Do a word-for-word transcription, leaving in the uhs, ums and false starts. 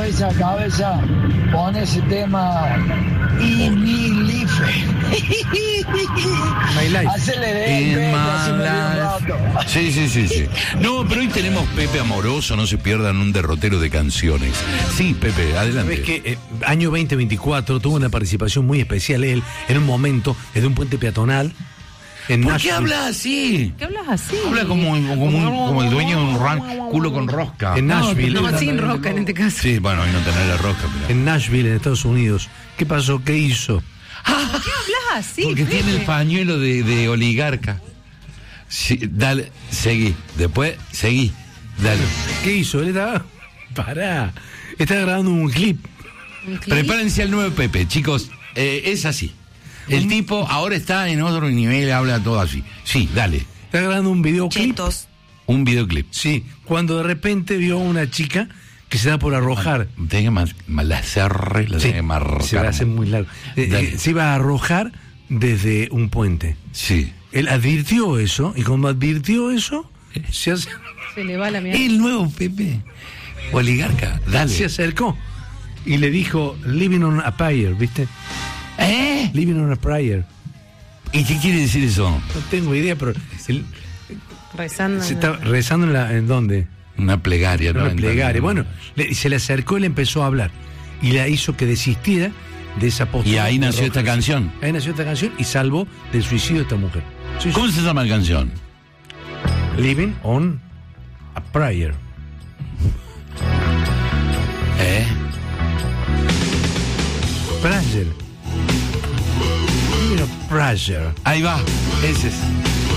cabeza a cabeza, pon ese tema y mi life. My life. Hacele de él, Pepe, así me dio un rato. Sí, sí, sí, sí. No, pero hoy tenemos Pepe Amoroso, no se pierdan un derrotero de canciones. Sí, Pepe, adelante. Sabes que eh, año veinte veinticuatro tuvo una participación muy especial él en un momento desde un puente peatonal en ¿Por Nashville. qué habla así? ¿Qué hablas así? Habla como, como, un- como el dueño de un ran, culo con rosca. En Nashville. No, sin rosca en este caso. Sí, bueno, hoy no tener la rosca, pero... En Nashville, en Estados Unidos. ¿Qué pasó? ¿Qué hizo? ¿Qué hablas así? Porque Pepe? tiene el pañuelo de, de oligarca. Sí, dale, seguí. Después, seguí. Dale. ¿Qué hizo? Él estaba... Pará. Estaba grabando un clip. ¿Un clip? Prepárense al nuevo Pepe, chicos. Eh, es así. El tipo ahora está en otro nivel, habla todo así. Sí, dale. Estaba grabando un videoclip. Chetos. Un videoclip. Sí, cuando de repente vio a una chica que se da por arrojar. Tenga más, más la cerre, la Sí, tenga más se va a hacer muy largo. Eh, Dale. eh, se iba a arrojar desde un puente. Sí. Él advirtió eso, y cuando advirtió eso, se, hace- Se le va la mierda. El nuevo Pepe. Oligarca, dale. se acercó y le dijo, living on a prayer, ¿viste? ¿Eh? Living on a prayer. ¿Y qué quiere decir eso? No tengo idea, pero él Rezando. se está rezando en, la, ¿en dónde? Una plegaria, En ¿no? una plegaria. En- Bueno, le- se le acercó y le empezó a hablar. Y la hizo que desistiera de esa postura. Y ahí de nació esta arrojarse. canción. Ahí nació esta canción y salvó del suicidio a esta mujer. Sí, sí. ¿Cómo se llama la canción? Living on a prayer. ¿Eh? Prayer. Living on a prayer. Ahí va, ese es.